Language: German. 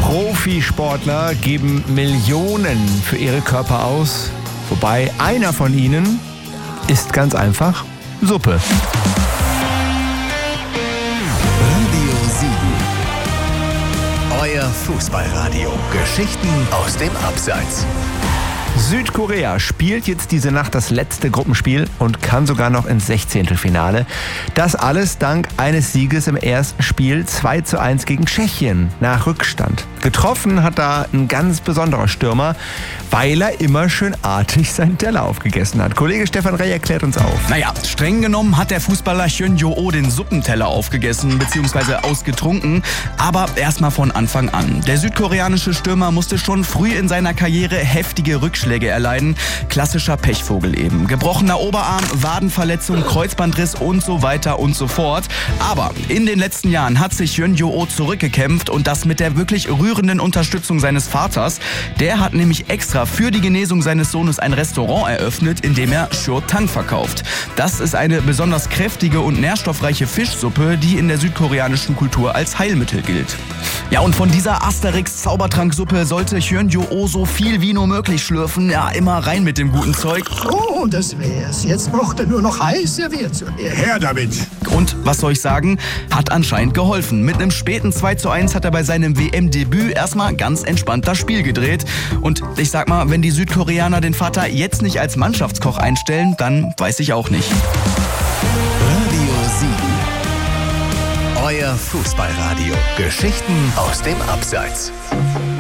Profisportler geben Millionen für ihre Körper aus. Wobei einer von ihnen ist ganz einfach Suppe. Radio 7. Euer Fußballradio. Geschichten aus dem Abseits. Südkorea spielt jetzt diese Nacht das letzte Gruppenspiel und kann sogar noch ins 16. Das alles dank eines Sieges im ersten Spiel 2:1 gegen Tschechien nach Rückstand. Getroffen hat da ein ganz besonderer Stürmer, weil er immer schön artig seinen Teller aufgegessen hat. Kollege Stefan Reh erklärt uns auf. Naja, streng genommen hat der Fußballer Hyun Jo-oh den Suppenteller aufgegessen bzw. ausgetrunken, aber erstmal von Anfang an. Der südkoreanische Stürmer musste schon früh in seiner Karriere heftige Rückschläge erleiden. Klassischer Pechvogel eben. Gebrochener Oberarm, Wadenverletzung, Kreuzbandriss und so weiter und so fort. Aber in den letzten Jahren hat sich Hyun Jo-oh zurückgekämpft und das mit der wirklich rührenden Unterstützung seines Vaters. Der hat nämlich extra für die Genesung seines Sohnes ein Restaurant eröffnet, in dem er Seo-tang verkauft. Das ist eine besonders kräftige und nährstoffreiche Fischsuppe, die in der südkoreanischen Kultur als Heilmittel gilt. Ja, und von dieser Asterix-Zaubertranksuppe sollte Hyun Jo-oh so viel wie nur möglich schlürfen. Ja, immer rein mit dem guten Zeug. Oh, das wär's. Jetzt braucht er nur noch heiß serviert zu werden. Her damit! Und, was soll ich sagen, hat anscheinend geholfen. Mit einem späten 2:1 hat er bei seinem WM-Debüt erstmal ganz entspannt das Spiel gedreht. Und ich sag mal, wenn die Südkoreaner den Vater jetzt nicht als Mannschaftskoch einstellen, dann weiß ich auch nicht. Radio 7. Euer Fußballradio. Geschichten aus dem Abseits.